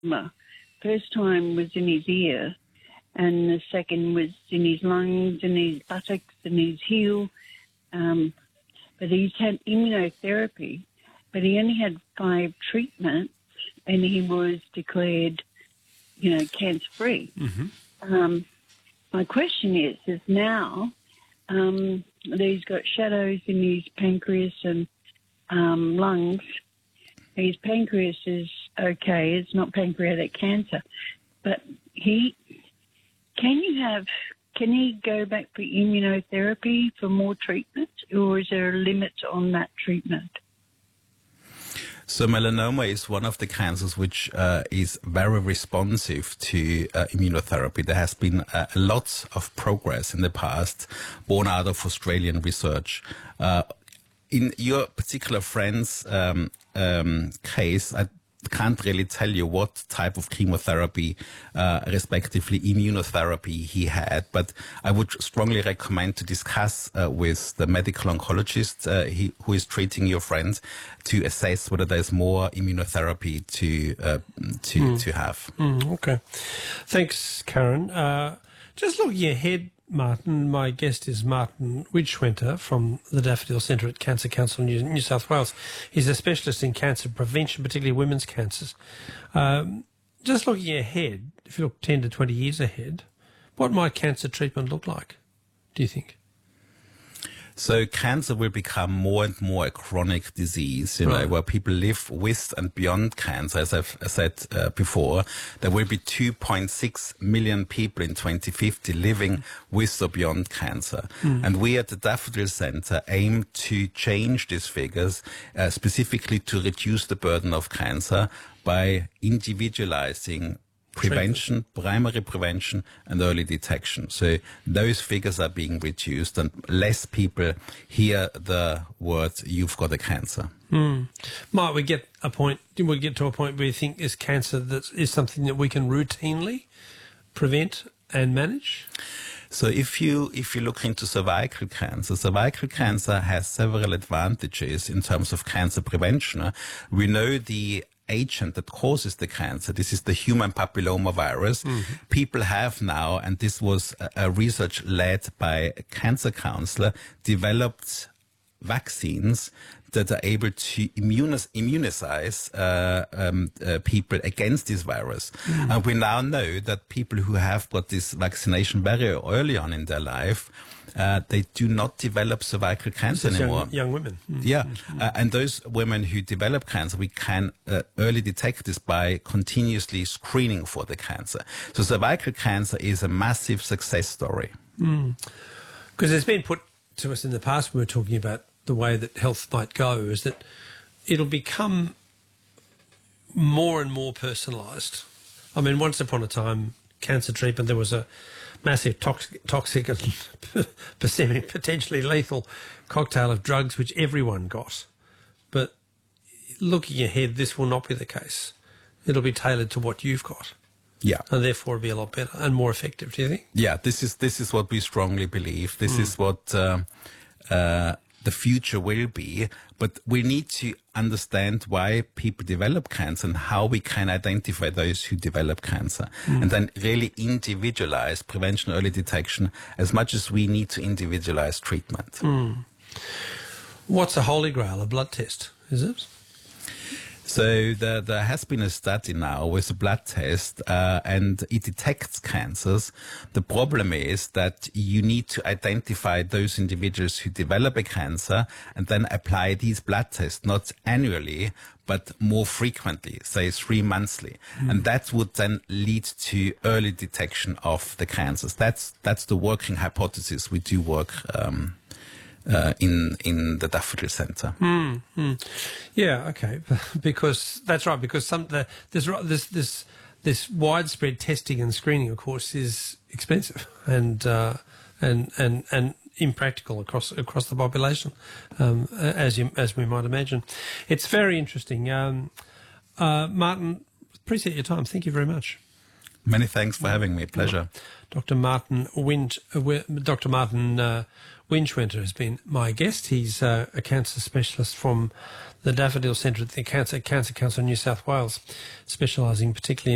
First time was in his ear, and the second was in his lungs and his buttocks and his heel. But he's had immunotherapy, but he only had 5 treatments, and he was declared, cancer-free. Mm-hmm. My question is now that he's got shadows in his pancreas and lungs. His pancreas is okay; it's not pancreatic cancer, but can he go back for immunotherapy for more treatment, or is there a limit on that treatment? So melanoma is one of the cancers which is very responsive to immunotherapy. There has been lots of progress in the past, born out of Australian research. In your particular friend's case, I can't really tell you what type of chemotherapy, respectively immunotherapy he had, but I would strongly recommend to discuss with the medical oncologist who is treating your friend to assess whether there's more immunotherapy to have. Okay. Thanks, Karen. Just looking ahead, Martin, my guest is Martin Widschwenter from the Daffodil Centre at Cancer Council New South Wales. He's a specialist in cancer prevention, particularly women's cancers. Just looking ahead, if you look 10 to 20 years ahead, what might cancer treatment look like, do you think? So cancer will become more and more a chronic disease, where people live with and beyond cancer. As I've said before, there will be 2.6 million people in 2050 living with or beyond cancer. And we at the Daffodil Centre aim to change these figures, specifically to reduce the burden of cancer by individualizing prevention, primary prevention, and early detection. So those figures are being reduced, and less people hear the words, "You've got a cancer." Might we get to a point where you think is cancer that is something that we can routinely prevent and manage? So if you look into cervical cancer has several advantages in terms of cancer prevention. We know the agent that causes the cancer. This is the human papillomavirus. People have now, and this was a research led by a cancer counselor, developed vaccines that are able to immunize people against this virus. And we now know that people who have got this vaccination very early on in their life, they do not develop cervical cancer anymore. Young women. And those women who develop cancer, we can early detect this by continuously screening for the cancer. So cervical cancer is a massive success story. Because it's been put to us in the past when we were talking about the way that health might go, is that it'll become more and more personalised. I mean, once upon a time, cancer treatment, there was a massive toxic and potentially lethal cocktail of drugs which everyone got. But looking ahead, this will not be the case. It'll be tailored to what you've got. Yeah. And therefore it'll be a lot better and more effective, do you think? Yeah, this is what we strongly believe. This is what the future will be, but we need to understand why people develop cancer and how we can identify those who develop cancer, and then really individualize prevention, early detection, as much as we need to individualize treatment. What's a holy grail? A blood test, is it? So there has been a study now with a blood test, and it detects cancers. The problem is that you need to identify those individuals who develop a cancer and then apply these blood tests, not annually, but more frequently, say 3 monthly. And that would then lead to early detection of the cancers. That's the working hypothesis. We do work in the Daffodil Centre. Yeah, okay, because that's right. Because this widespread testing and screening, of course, is expensive and impractical across the population, as we might imagine. It's very interesting. Martin, appreciate your time. Thank you very much. Many thanks for having me. Pleasure. Dr. Martin Widschwenter has been my guest. He's a cancer specialist from the Daffodil Centre at the Cancer Council of New South Wales, specialising particularly in